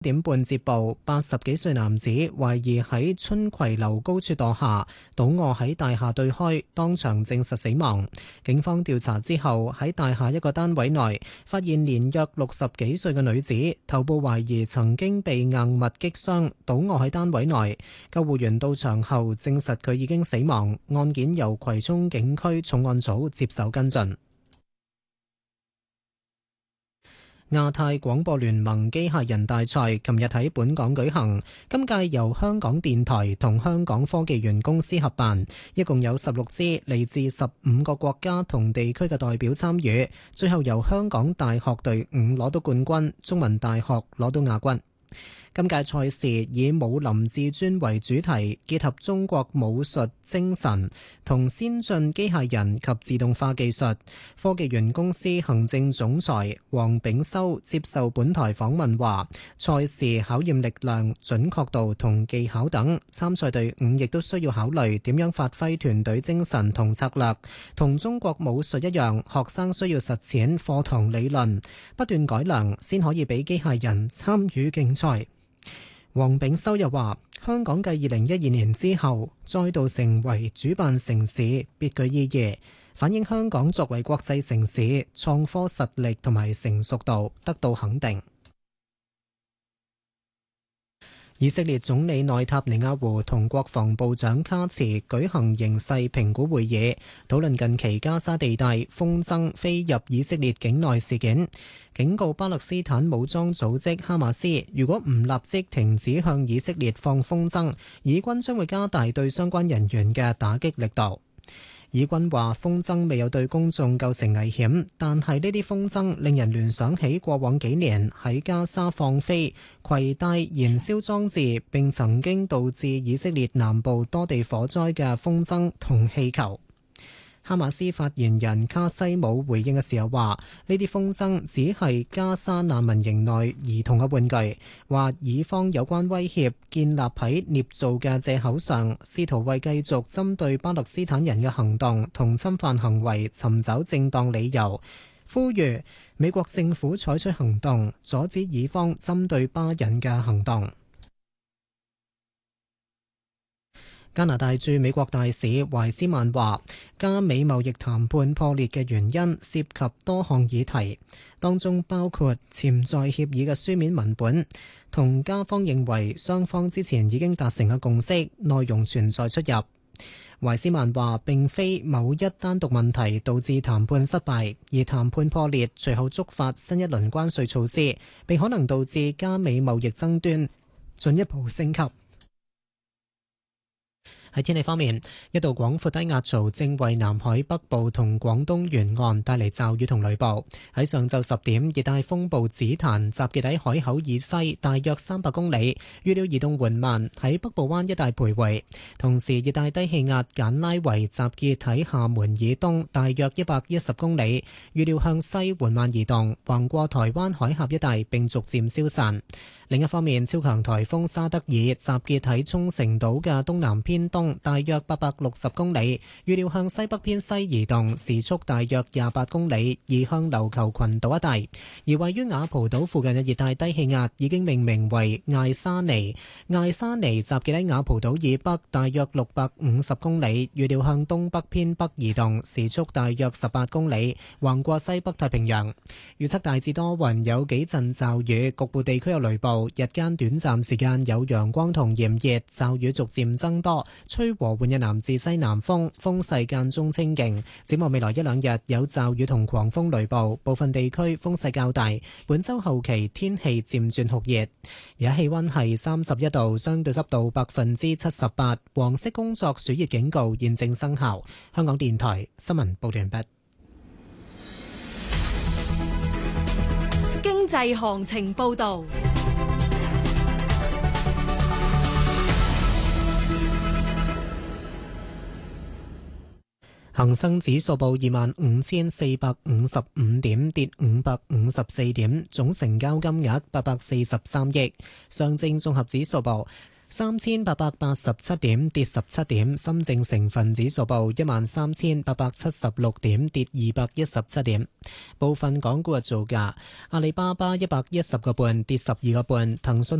點半接報，80幾歲男子懷疑喺春葵樓高處墮下，倒卧喺大廈對開，當場證實死亡。警方調查之後，喺大廈一個單位內發現年約60幾歲嘅女子，頭部懷疑曾經被硬物擊傷，倒卧喺單位內。救護員到場後證實佢已經死亡，案件由葵涌警區重案組接手跟進。亞太廣播聯盟機械人大賽琴日喺本港舉行，今屆由香港電台同香港科技園公司合辦，一共有16支嚟自15個國家同地區嘅代表參與，最後由香港大學隊伍攞到冠軍，中文大學攞到亞軍。今屆賽事以武林至尊為主題，結合中國武術精神同先進機械人及自動化技術。科技園公司行政總裁黃炳修接受本台訪問話，賽事考驗力量、準確度同技巧等，參賽隊伍亦都需要考慮點樣發揮團隊精神同策略。同中國武術一樣，學生需要實踐課堂理論，不斷改良，先可以俾機械人參與競賽。黃炳修又話，香港繼2012年之後再度成為主辦城市，別具意義，反映香港作為國際城市創科實力同埋成熟度得到肯定。以色列總理內塔尼亞胡同國防部長卡茨舉行形勢評估會議，討論近期加沙地帶風箏飛入以色列境內事件，警告巴勒斯坦武裝組織哈馬斯，如果唔立即停止向以色列放風箏，以軍將會加大對相關人員嘅打擊力度。以軍話風箏未有對公眾構成危險，但係呢啲風箏令人聯想起過往幾年喺加沙放飛攜帶燃燒裝置並曾經導致以色列南部多地火災嘅風箏同氣球。哈馬斯發言人卡西姆回應嘅時候話，呢啲風箏只係加沙難民營內兒童嘅玩具，話以方有關威脅建立喺捏造嘅藉口上，試圖為繼續針對巴勒斯坦人嘅行動同侵犯行為尋找正當理由，呼籲美國政府採取行動，阻止以方針對巴人嘅行動。加拿大駐美國大使懷斯曼話，加美貿易談判破裂嘅原因涉及多項議題，當中包括潛在協議嘅書面文本，同加方認為雙方之前已經達成嘅共識，內容存在出入。懷斯曼話，並非某一單獨問題導致談判失敗，而談判破裂隨後觸發新一輪關稅措施，並可能導致加美貿易爭端進一步升級。喺天氣方面，一道廣闊低壓槽正為南海北部同廣東沿岸帶嚟驟雨同雷暴。喺上晝10點，熱帶風暴紫檀集結喺海口以西大約300公里，預料移動緩慢，喺北部灣一帶徘徊。同時，熱帶低氣壓簡拉維集結喺廈門以東大約110公里，預料向西緩慢移動，橫過台灣海峽一帶並逐漸消散。另一方面，超強颱風沙德爾集結喺沖繩島嘅東南偏東大約860公里，預料向西北偏西移動，時速大約28公里，移向琉球群島一帶。而位於雅蒲島附近嘅熱帶低氣壓已經命名為艾沙尼，艾沙尼集結喺雅蒲島以北大約650公里，預料向東北偏北移動，時速大約18公里，橫過西北太平洋。預測大致多雲，有幾陣驟雨，局部地區有雷暴。日間短暫時間有陽光同炎熱，驟雨逐漸增多，吹和緩嘅南至西南風，風勢間中清勁。展望未來一兩日有驟雨同狂風雷暴，部分地區風勢較大。本週後期天氣漸轉酷熱，而家氣溫係31度，相對濕度78%。黃色工作暑熱警告現正生效。香港電台新聞報道完畢。 經濟行情報道。 恒生指數報25,455點，跌554點，總成交金額843億。上證綜合指數報 3887點，跌17點。深證成分指數報13876點，跌217點。部分港股嘅造價：阿里巴巴110個半，跌12個半；騰訊